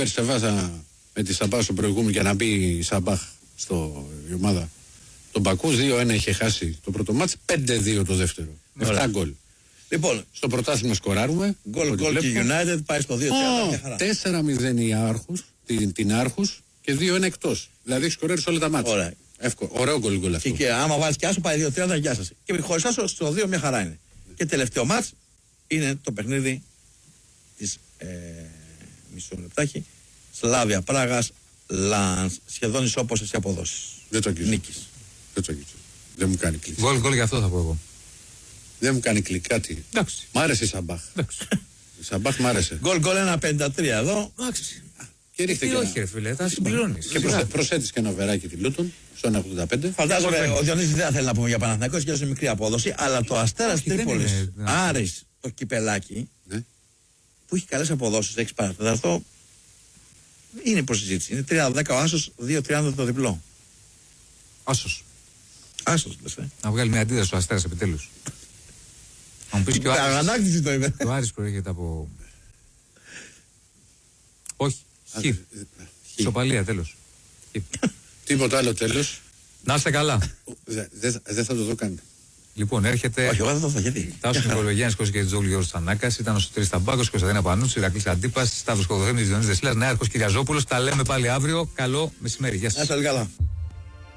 Μπερσεβά με τη Σαμπάχ στο προηγούμενο για να μπει η Σαμπάχ η ομάδα. Τον Μπακού 2-1 είχε χάσει το πρώτο μάτς, 5-2 το δεύτερο. Με 7 γκολ. Λοιπόν, στο πρωτάθλημα σκοράρουμε. Γκολ και United πάει στο 2-3. 4-0 η Άρχους, την Άρχους και 2-1 εκτός. Δηλαδή έχει σκοράρει σε όλα τα μάτια. Ωραία. Ωραίο γκολ αυτό. Και άμα βάλεις και άσο πάει 2-30, γεια σας. Και χωρίς άσο στο 2 μια χαρά είναι. Και τελευταίο μάτς είναι το παιχνίδι της μισό λεπτάκι Σλάβια Πράγας Λανς. Σχεδόν ισόπωσες οι αποδόσεις. Δεν το αγγίζω. Νίκης. Δεν μου κάνει κλικ. Γκολ για αυτό θα πω εγώ. Δεν μου κάνει κλικ κάτι. Εντάξει. Μ' άρεσε η Σαμπάχ. Η Σαμπάχ μ' άρεσε. Γκολ 1,53 εδώ. Εντάξει. Και ρίχτε και όχι, ρε φίλε, θα συμπληρώνεις. Και προσθέτεις και ένα βεράκι τη Λούτον στο 1,85. Φαντάζομαι ο Διονύσης δεν θέλει να πούμε για Παναθηναϊκός, γιατί είναι μικρή απόδοση, αλλά το Αστέρας Τρίπολης Άρης το κυπελάκι που έχει καλές αποδόσεις, 6 παρατέταρτο, είναι προσυζήτηση. Είναι 3-10 ο άσος, 2-30 το διπλό. Άσος. Άσος λες, να βγάλει μια αντίδραση ο Αστέρας επιτέλους. Να μου πεις και ο Άρης. Αγανάκτηση το είπε. Ο Άρης προέρχεται από. Όχι. Χ. Σοπαλία τέλος. Τίποτα άλλο τέλος. Να είστε καλά. Δεν θα το δω καν. Λοιπόν, έρχεται. Όχι, εγώ δεν το δω γιατί. Τάσος Νικολογιάννης, Κώστας Κεριτζόγλου, Γιώργος Τσανάκας. Ήταν ο Σωτήρης Ταμπάκος, Κωνσταντίνα Πανούτσι, Ηρακλής Αντίπας, Σταύρος Κοδοθέμης, Διονύσης Δεσίλας, Νέαρχος Κυριαζόπουλος. Τα λέμε πάλι αύριο. Καλό μεσημέρι. Γεια σας. Να είστε καλά.